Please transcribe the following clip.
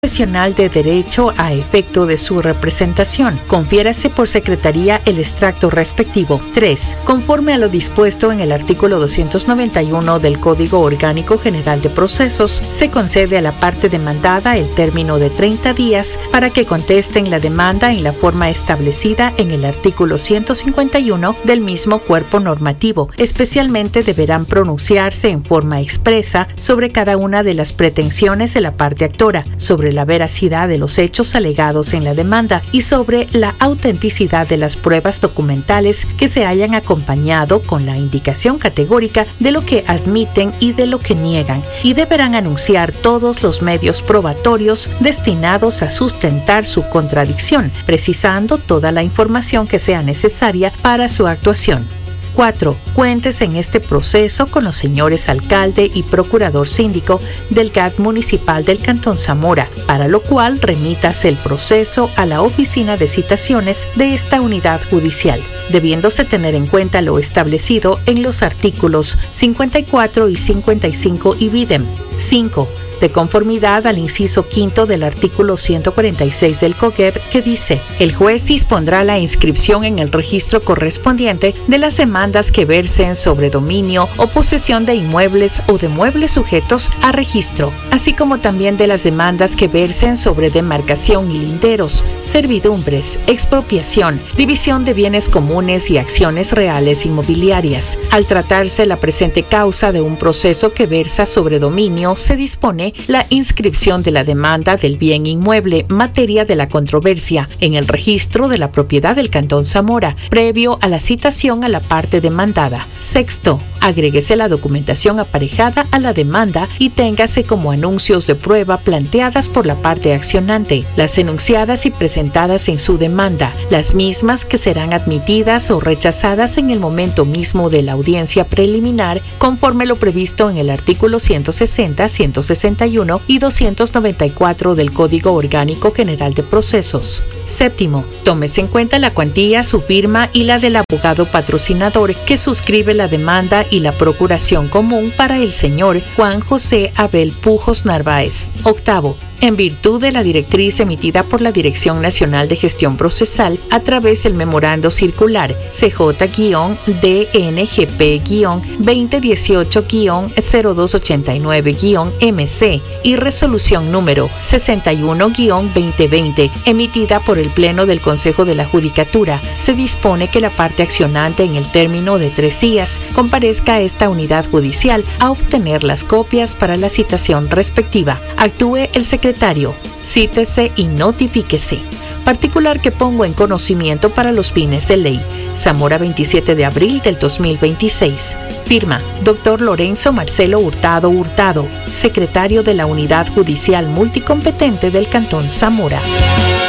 profesional de derecho a efecto de su representación. Confiérase por secretaría el extracto respectivo. 3. Conforme a lo dispuesto en el artículo 291 del Código Orgánico General de Procesos, se concede a la parte demandada el término de 30 días para que contesten la demanda en la forma establecida en el artículo 151 del mismo cuerpo normativo. Especialmente deberán pronunciarse en forma expresa sobre cada una de las pretensiones de la parte actora, sobre la veracidad de los hechos alegados en la demanda y sobre la autenticidad de las pruebas documentales que se hayan acompañado con la indicación categórica de lo que admiten y de lo que niegan, y deberán anunciar todos los medios probatorios destinados a sustentar su contradicción, precisando toda la información que sea necesaria para su actuación. 4. Cuentes en este proceso con los señores alcalde y procurador síndico del GAT municipal del Cantón Zamora, para lo cual remitas el proceso a la oficina de citaciones de esta unidad judicial, debiéndose tener en cuenta lo establecido en los artículos 54 y 55 ibidem. 5. De conformidad al inciso quinto del artículo 146 del COGEB, que dice: el juez dispondrá la inscripción en el registro correspondiente de las demandas que versen sobre dominio o posesión de inmuebles o de muebles sujetos a registro, así como también de las demandas que versen sobre demarcación y linderos, servidumbres, expropiación, división de bienes comunes y acciones reales inmobiliarias. Al tratarse la presente causa de un proceso que versa sobre dominio, se dispone la inscripción de la demanda del bien inmueble, materia de la controversia, en el registro de la propiedad del Cantón Zamora, previo a la citación a la parte demandada. 6. Agréguese la documentación aparejada a la demanda y téngase como anuncios de prueba planteadas por la parte accionante, las enunciadas y presentadas en su demanda, las mismas que serán admitidas o rechazadas en el momento mismo de la audiencia preliminar, conforme lo previsto en el artículo 160, 161 y 294 del Código Orgánico General de Procesos. 7. Tómese en cuenta la cuantía, su firma y la del abogado patrocinador que suscribe la demanda y la procuración común para el señor Juan José Abel Pujos Narváez. 8. En virtud de la directriz emitida por la Dirección Nacional de Gestión Procesal a través del Memorando Circular CJ-DNGP-2018-0289-MC y Resolución número 61-2020, emitida por el Pleno del Consejo de la Judicatura, se dispone que la parte accionante en el término de 3 días comparezca a esta unidad judicial a obtener las copias para la citación respectiva. Actúe el secretario. Cítese y notifíquese. Particular que pongo en conocimiento para los fines de ley. Zamora, 27 de abril del 2026. Firma: Dr. Lorenzo Marcelo Hurtado Hurtado, secretario de la Unidad Judicial Multicompetente del Cantón Zamora.